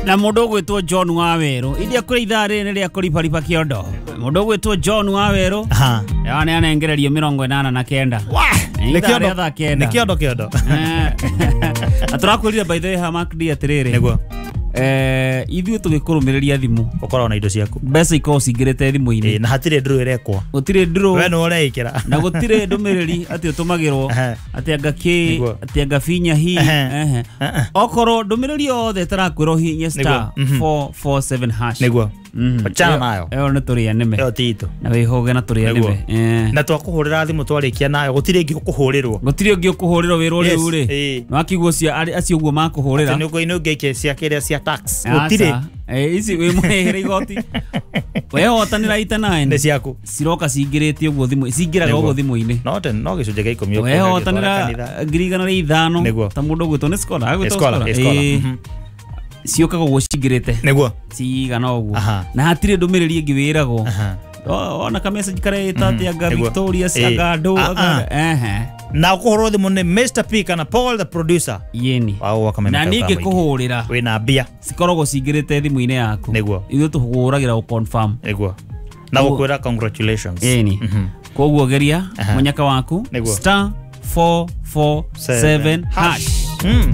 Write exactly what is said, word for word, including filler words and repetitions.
Na mundu gwitwo John Waweru idia kuri ithare ne ria kuri paripa kiondo mundu gwitwo John Waweru aha yani anengererio mirongo inana na kenda ni kiondo ni kiondo kiondo aturakurira by the way ha makdi atiriri niguo eh ithuĩ tũgĩkũrũmĩrĩria thimũ ũkorwo na indo ciaku mbeca ikorwo cingĩrĩte thimũ-inĩ na hatirĩ ndrũ ĩrekwa gũtirĩ ndrũ we no ũreĩkĩra na gũtirĩ ndũmĩrĩri atĩ ũtũmagĩrwo atĩ anga kĩ atĩ anga finya hi ehe okorwo ndũmĩrĩri yothe ĩtarakwĩrwo hinya star four four seven hash niguo achana nayo ĩyo nĩ tũrĩa nĩme ĩyo tito na wĩhoge na tũrĩa nĩme na twakũhũrĩra thimũ twarĩkia nayo gũtirĩ ĩngĩ ũkũhũrĩrwo gũtirĩ ũngĩ ũkũhũrĩrwo wĩrwo rĩu rĩ wakigwo cia acio ũguo makũhũrĩra nĩ ũguo ngĩke cia kĩrĩa cia tax gũtirĩ eh ici wĩ mũhehere igoti wehotanĩra ita nine nĩ ciaku ciroka cingĩrĩte ũguo thimũ cingĩraga ũguo thimũ-inĩ no te no gĩcunjĩ gĩa ikũmi wehotanĩra ngiri igana rĩa ithano ta mũndũ ũgwĩtwo nĩ scholar agwĩtwo scholar ciokaga ũguo cingĩrĩte nĩguo cigana ũguo na hatirĩ ndũmĩrĩri ĩngĩ wĩragwo ona ka message kareta atĩ anga Victoria anga ndũ ehe na ũkũhũrwo thimũ nĩ Mister P kana Paul the producer yeni na ningĩ kũhũrĩra wĩna mbia cikoragwo cingĩrĩte thimũ-inĩ yaku nĩguo ithuĩ tũhũragĩra confirm nĩguo na gũkwĩra congratulations yeni koguo geria mũnyaka waku star four four seven hash